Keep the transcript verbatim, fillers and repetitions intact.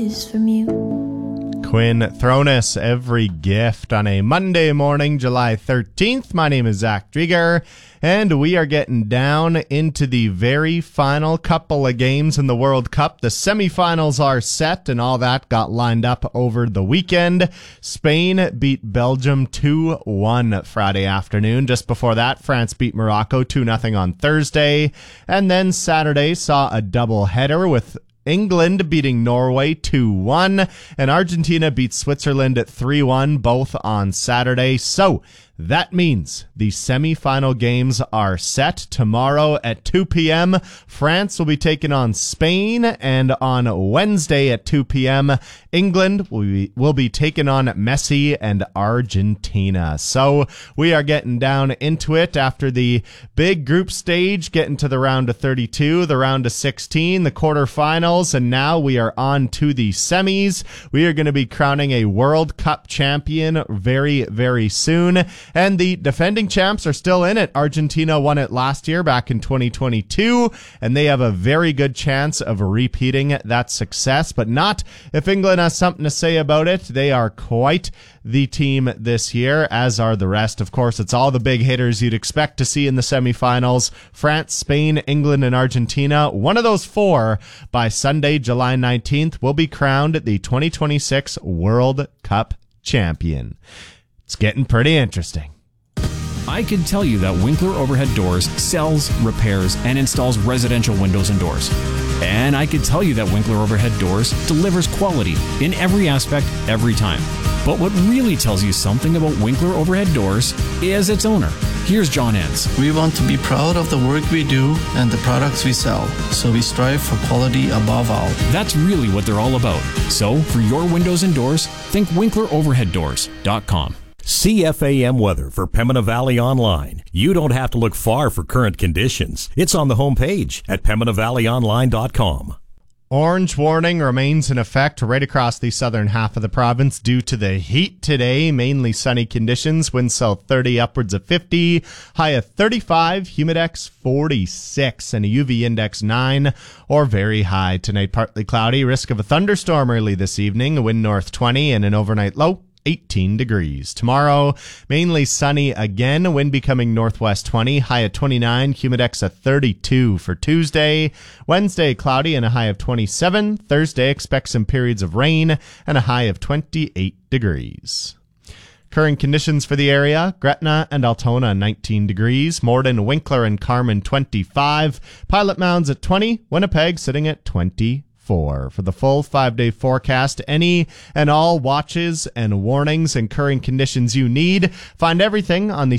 is from you. Quinn Thronis, every gift on a Monday morning, July thirteenth. My name is Zach Drieger, and we are getting down into the very final couple of games in the World Cup. The semifinals are set, and all that got lined up over the weekend. Spain beat Belgium two one Friday afternoon. Just before that, France beat Morocco two nothing on Thursday. And then Saturday saw a doubleheader with England beating Norway two one, and Argentina beat Switzerland at three one, both on Saturday. So that means the semifinal games are set tomorrow at two p.m. France will be taking on Spain, and on Wednesday at two p.m., England will be, will be taking on Messi and Argentina. So we are getting down into it after the big group stage, getting to the round of thirty-two, the round of sixteen, the quarterfinals, and now we are on to the semis. We are going to be crowning a World Cup champion very, very soon. And the defending champs are still in it. Argentina won it last year back in twenty twenty-two, and they have a very good chance of repeating that success, but not if England has something to say about it. They are quite the team this year, as are the rest. Of course, it's all the big hitters you'd expect to see in the semifinals. France, Spain, England, and Argentina. One of those four by Sunday, July nineteenth, will be crowned the twenty twenty-six World Cup champion. It's getting pretty interesting. I can tell you that Winkler Overhead Doors sells, repairs, and installs residential windows and doors. And I can tell you that Winkler Overhead Doors delivers quality in every aspect, every time. But what really tells you something about Winkler Overhead Doors is its owner. Here's John Enns. We want to be proud of the work we do and the products we sell, so we strive for quality above all. That's really what they're all about. So, for your windows and doors, think Winkler Overhead Doors dot com. C F A M weather for Pembina Valley Online. You don't have to look far for current conditions. It's on the homepage at Pembina Valley Online dot com. Orange warning remains in effect right across the southern half of the province due to the heat today. Mainly sunny conditions, winds south thirty, upwards of fifty, high of thirty-five, humidex forty-six, and a U V index nine or very high. Tonight, partly cloudy, risk of a thunderstorm early this evening, a wind north twenty, and an overnight low eighteen degrees. Tomorrow, mainly sunny again, wind becoming northwest twenty, high at twenty-nine, humidex at thirty-two for Tuesday. Wednesday, cloudy and a high of twenty-seven. Thursday, expect some periods of rain and a high of twenty-eight degrees. Current conditions for the area: Gretna and Altona nineteen degrees, Morden, Winkler, and Carman twenty-five, Pilot Mounds at twenty, Winnipeg sitting at twenty-four. For the full five-day forecast, any and all watches and warnings and current conditions you need, find everything on the